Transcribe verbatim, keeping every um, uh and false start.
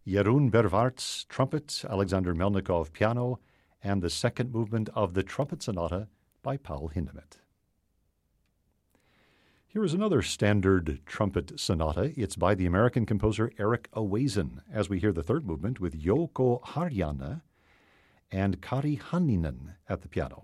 Jeroen Bervaerts, trumpet, Alexander Melnikov, piano, and the second movement of the Trumpet Sonata by Paul Hindemith. Here is another standard trumpet sonata. It's by the American composer Eric Awazen, as we hear the third movement with Jouko Harjanne and Kari Hanninen at the piano.